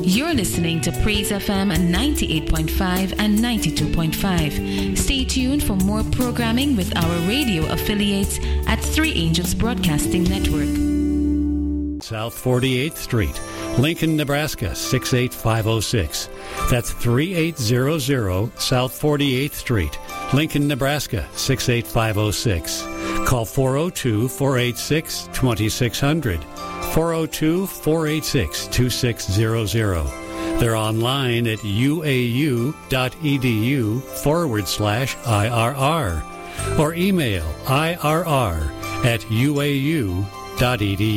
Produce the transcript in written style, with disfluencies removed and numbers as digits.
You're listening to Praise FM 98.5 and 92.5. Stay tuned for more programming with our radio affiliates at Three Angels Broadcasting Network. South 48th Street, Lincoln, Nebraska 68506. That's 3800 South 48th Street, Lincoln, Nebraska 68506. Call 402-486-2600. 402-486-2600. They're online at uau.edu/IRR or email irr@uau.edu.